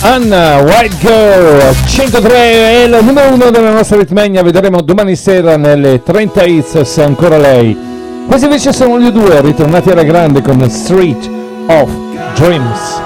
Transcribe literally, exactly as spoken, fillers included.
Anna White Girl centotré è il numero uno della nostra ritmegna. Vedremo domani sera nelle trenta hits se ancora lei. Questi invece sono gli U due ritornati alla grande con Street of Dreams.